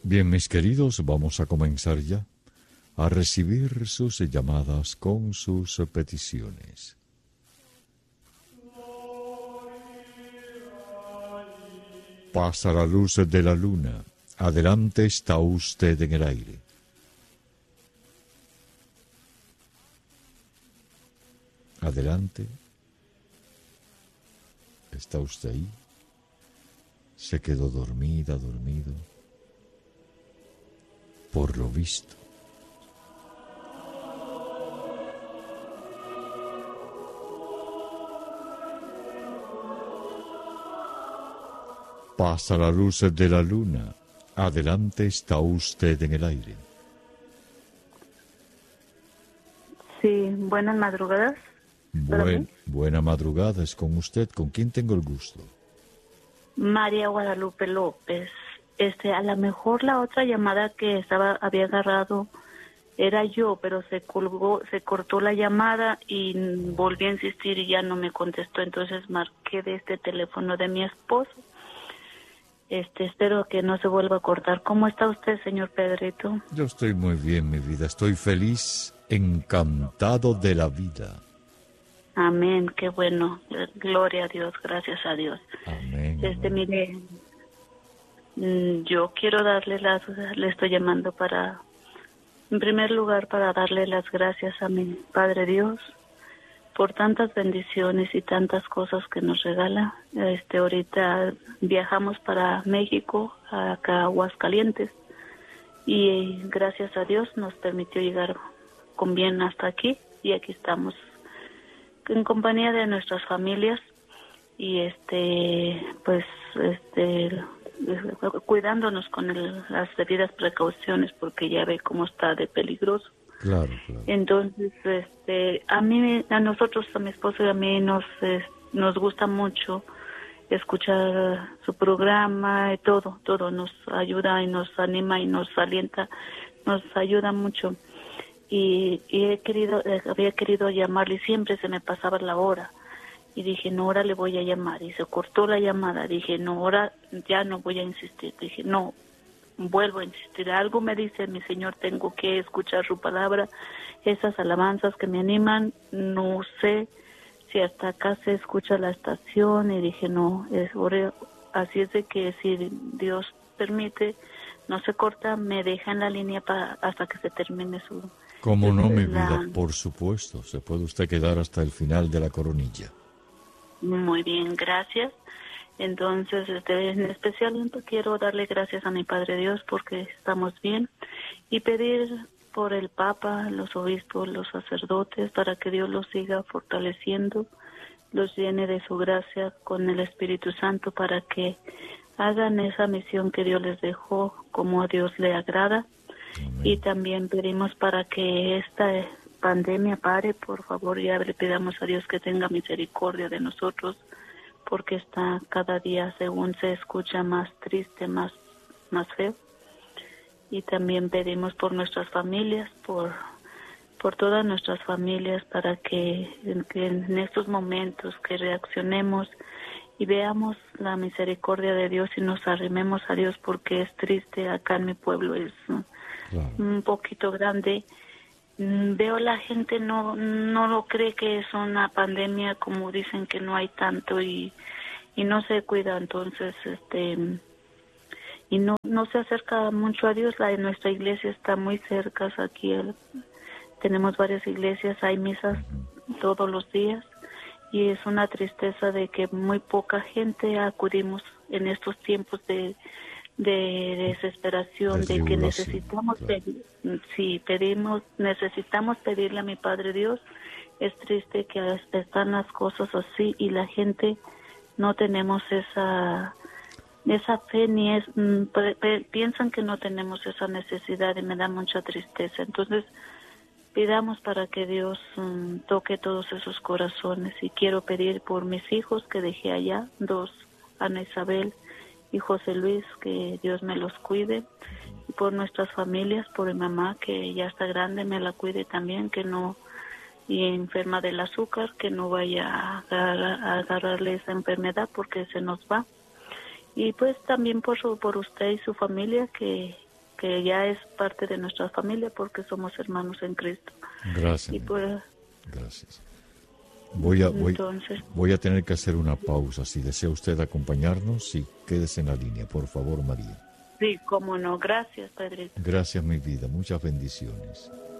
Bien, mis queridos, vamos a comenzar ya a recibir sus llamadas con sus peticiones. Pasa la luz de la luna. Adelante, está usted en el aire. Adelante. ¿Está usted ahí? Se quedó dormido. Por lo visto. Pasa la luz de la luna. Adelante, está usted en el aire. Sí, buenas madrugadas. Buena madrugada, es con usted. ¿Con quién tengo el gusto? María Guadalupe López. A lo mejor la otra llamada que había agarrado era yo, pero se cortó la llamada y volví a insistir y ya no me contestó. Entonces marqué de este teléfono de mi esposo. Espero que no se vuelva a cortar. ¿Cómo está usted, señor Pedrito? Yo estoy muy bien, mi vida. Estoy feliz, encantado de la vida. Amén, qué bueno. Gloria a Dios, gracias a Dios. Amén. Mire, yo quiero le estoy llamando en primer lugar, para darle las gracias a mi Padre Dios por tantas bendiciones y tantas cosas que nos regala. Ahorita viajamos para México, acá a Aguascalientes, y gracias a Dios nos permitió llegar con bien hasta aquí, y aquí estamos en compañía de nuestras familias y cuidándonos con las debidas precauciones, porque ya ve cómo está de peligroso. Claro. Entonces, a nosotros, a mi esposo y a mí nos gusta mucho escuchar su programa y todo nos ayuda y nos anima y nos alienta, nos ayuda mucho. Y había querido llamarle y siempre se me pasaba la hora. Y dije, no, ahora le voy a llamar. Y se cortó la llamada. Dije, no, ahora ya no voy a insistir. Dije, no, vuelvo a insistir. Algo me dice mi Señor, tengo que escuchar su palabra, esas alabanzas que me animan. No sé si hasta acá se escucha la estación. Y dije, no, así es de que si Dios permite, no se corta, me deja en la línea hasta que se termine su... ¿Cómo no, mi vida? Por supuesto, se puede usted quedar hasta el final de la coronilla. Muy bien, gracias. Entonces, en especial quiero darle gracias a mi Padre Dios porque estamos bien, y pedir por el Papa, los obispos, los sacerdotes, para que Dios los siga fortaleciendo, los llene de su gracia con el Espíritu Santo, para que hagan esa misión que Dios les dejó como a Dios le agrada. Amén. Y también pedimos para que esta pandemia pare, por favor. Ya le pedimos a Dios que tenga misericordia de nosotros, porque está cada día, según se escucha, más triste, más feo. Y también pedimos por nuestras familias, por todas nuestras familias, para que en estos momentos que reaccionemos y veamos la misericordia de Dios y nos arrimemos a Dios, porque es triste. Acá en mi pueblo es un poquito grande. Veo la gente no lo cree que es una pandemia, como dicen que no hay tanto, y no se cuida. Entonces y no se acerca mucho a Dios. Nuestra iglesia está muy cerca. Aquí tenemos varias iglesias, hay misas todos los días, y es una tristeza de que muy poca gente acudimos en estos tiempos de desesperación, de que necesitamos necesitamos pedirle a mi Padre Dios. Es triste que están las cosas así y la gente no tenemos esa fe, ni piensan que no tenemos esa necesidad, y me da mucha tristeza. Entonces pidamos para que Dios toque todos esos corazones. Y quiero pedir por mis hijos que dejé allá, 2, Ana Isabel y José Luis, que Dios me los cuide, y por nuestras familias, por mi mamá, que ya está grande, me la cuide también, que no, y enferma del azúcar, que no vaya a agarrarle esa enfermedad, porque se nos va. Y pues también por usted y su familia, que que ya es parte de nuestra familia porque somos hermanos en Cristo. Gracias. Y pues, gracias. Entonces, Voy a tener que hacer una pausa. Si desea usted acompañarnos, sí, quédese en la línea, por favor, María. sí, cómo no. Gracias, Padre. Gracias, mi vida. Muchas bendiciones.